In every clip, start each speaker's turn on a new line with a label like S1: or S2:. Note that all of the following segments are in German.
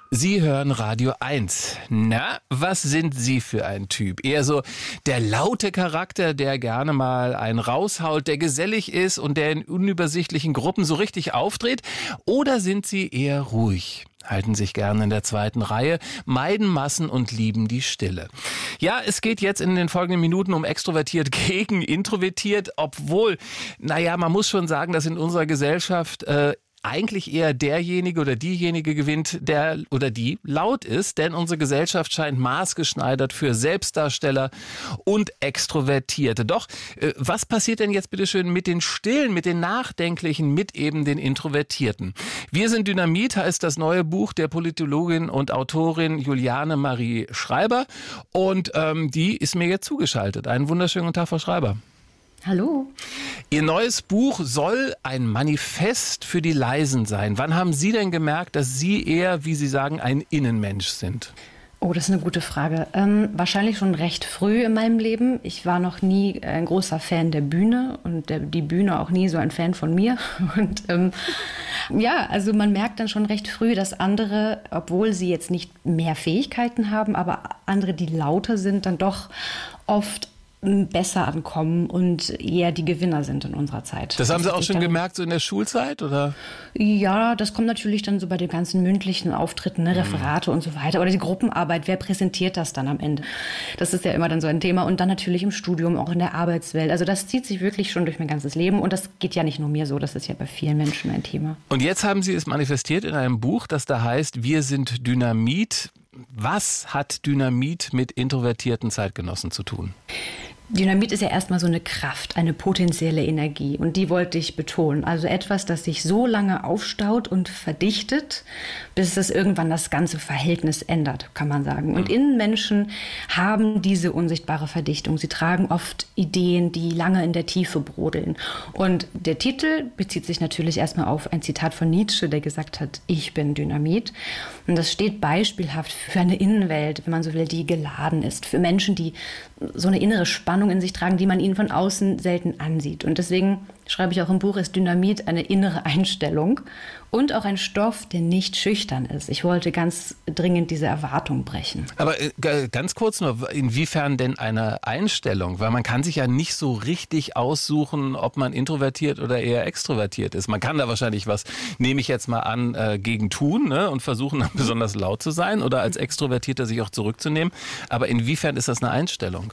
S1: Sie hören Radio 1. Na, was sind Sie für ein Typ? Eher so der laute Charakter, der gerne mal einen raushaut, der gesellig ist und der in unübersichtlichen Gruppen so richtig auftritt? Oder sind Sie eher ruhig? Halten sich gerne in der zweiten Reihe, meiden Massen und lieben die Stille. Ja, es geht jetzt in den folgenden Minuten um extrovertiert gegen introvertiert, obwohl, man muss schon sagen, dass in unserer Gesellschaft eigentlich eher derjenige oder diejenige gewinnt, der oder die laut ist, denn unsere Gesellschaft scheint maßgeschneidert für Selbstdarsteller und Extrovertierte. Doch, was passiert denn jetzt bitteschön mit den Stillen, mit den Nachdenklichen, mit eben den Introvertierten? Wir sind Dynamit heißt das neue Buch der Politologin und Autorin Juliane Marie Schreiber und die ist mir jetzt zugeschaltet. Einen wunderschönen Tag, Frau Schreiber.
S2: Hallo.
S1: Ihr neues Buch soll ein Manifest für die Leisen sein. Wann haben Sie denn gemerkt, dass Sie eher, wie Sie sagen, ein Innenmensch sind?
S2: Oh, das ist eine gute Frage. Wahrscheinlich schon recht früh in meinem Leben. Ich war noch nie ein großer Fan der Bühne und die Bühne auch nie so ein Fan von mir. Und also man merkt dann schon recht früh, dass andere, obwohl sie jetzt nicht mehr Fähigkeiten haben, aber andere, die lauter sind, dann doch oft besser ankommen und eher die Gewinner sind in unserer Zeit.
S1: Das haben Sie auch schon gemerkt, so in der Schulzeit, oder?
S2: Ja, das kommt natürlich dann so bei den ganzen mündlichen Auftritten, Referate und so weiter. Oder die Gruppenarbeit, wer präsentiert das dann am Ende? Das ist ja immer dann so ein Thema. Und dann natürlich im Studium, auch in der Arbeitswelt. Also das zieht sich wirklich schon durch mein ganzes Leben. Und das geht ja nicht nur mir so, das ist ja bei vielen Menschen ein Thema.
S1: Und jetzt haben Sie es manifestiert in einem Buch, das da heißt, wir sind Dynamit. Was hat Dynamit mit introvertierten Zeitgenossen zu tun?
S2: Dynamit ist ja erstmal so eine Kraft, eine potenzielle Energie. Und die wollte ich betonen. Also etwas, das sich so lange aufstaut und verdichtet, bis es irgendwann das ganze Verhältnis ändert, kann man sagen. Und Innenmenschen haben diese unsichtbare Verdichtung. Sie tragen oft Ideen, die lange in der Tiefe brodeln. Und der Titel bezieht sich natürlich erstmal auf ein Zitat von Nietzsche, der gesagt hat, ich bin Dynamit. Und das steht beispielhaft für eine Innenwelt, wenn man so will, die geladen ist. Für Menschen, die so eine innere Spannung in sich tragen, die man ihnen von außen selten ansieht. Und deswegen schreibe ich auch im Buch, ist Dynamit eine innere Einstellung und auch ein Stoff, der nicht schüchtern ist. Ich wollte ganz dringend diese Erwartung brechen.
S1: Aber ganz kurz nur, inwiefern denn eine Einstellung? Weil man kann sich ja nicht so richtig aussuchen, ob man introvertiert oder eher extrovertiert ist. Man kann da wahrscheinlich was, nehme ich jetzt mal an, gegen tun, ne, und versuchen dann besonders laut zu sein oder als Extrovertierter sich auch zurückzunehmen. Aber inwiefern ist das eine Einstellung?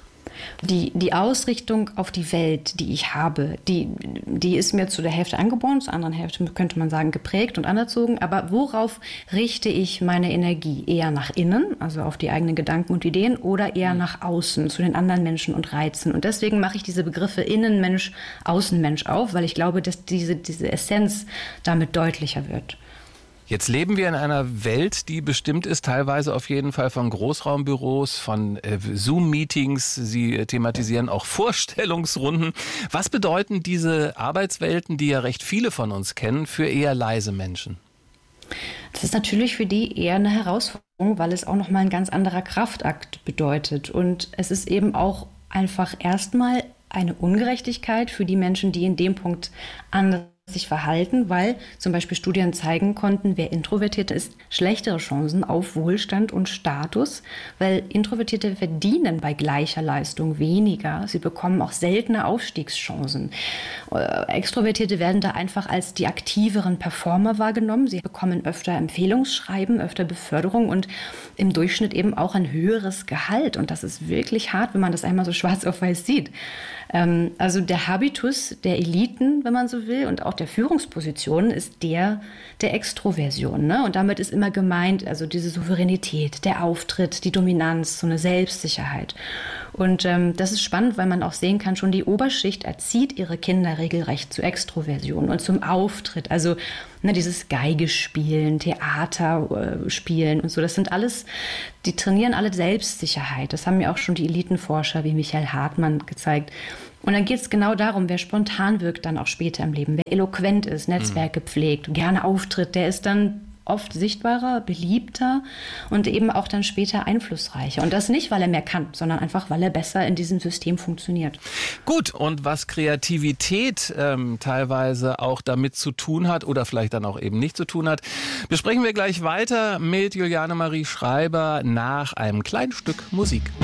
S2: Die Ausrichtung auf die Welt, die ich habe, die ist mir zu der Hälfte angeboren, zur anderen Hälfte könnte man sagen geprägt und anerzogen. Aber worauf richte ich meine Energie? Eher nach innen, also auf die eigenen Gedanken und Ideen, oder eher nach außen, zu den anderen Menschen und Reizen? Und deswegen mache ich diese Begriffe Innenmensch, Außenmensch auf, weil ich glaube, dass diese Essenz damit deutlicher wird.
S1: Jetzt leben wir in einer Welt, die bestimmt ist, teilweise auf jeden Fall von Großraumbüros, von Zoom-Meetings. Sie thematisieren auch Vorstellungsrunden. Was bedeuten diese Arbeitswelten, die ja recht viele von uns kennen, für eher leise Menschen?
S2: Das ist natürlich für die eher eine Herausforderung, weil es auch nochmal ein ganz anderer Kraftakt bedeutet. Und es ist eben auch einfach erstmal eine Ungerechtigkeit für die Menschen, die in dem Punkt anders sich verhalten, weil zum Beispiel Studien zeigen konnten, wer introvertiert ist, schlechtere Chancen auf Wohlstand und Status, weil Introvertierte verdienen bei gleicher Leistung weniger. Sie bekommen auch seltene Aufstiegschancen. Extrovertierte werden da einfach als die aktiveren Performer wahrgenommen. Sie bekommen öfter Empfehlungsschreiben, öfter Beförderung und im Durchschnitt eben auch ein höheres Gehalt. Und das ist wirklich hart, wenn man das einmal so schwarz auf weiß sieht. Also der Habitus der Eliten, wenn man so will, und auch der Führungspositionen ist der Extroversion. Ne? Und damit ist immer gemeint, also diese Souveränität, der Auftritt, die Dominanz, so eine Selbstsicherheit. Und das ist spannend, weil man auch sehen kann, schon die Oberschicht erzieht ihre Kinder regelrecht zur Extroversion und zum Auftritt. Also dieses Geige spielen, Theater spielen und so, das sind alles, die trainieren alle Selbstsicherheit. Das haben ja auch schon die Elitenforscher wie Michael Hartmann gezeigt. Und dann geht es genau darum, wer spontan wirkt dann auch später im Leben, wer eloquent ist, Netzwerke pflegt, gerne auftritt, der ist dann oft sichtbarer, beliebter und eben auch dann später einflussreicher. Und das nicht, weil er mehr kann, sondern einfach, weil er besser in diesem System funktioniert.
S1: Gut, und was Kreativität teilweise auch damit zu tun hat oder vielleicht dann auch eben nicht zu tun hat, besprechen wir gleich weiter mit Juliane Marie Schreiber nach einem kleinen Stück Musik.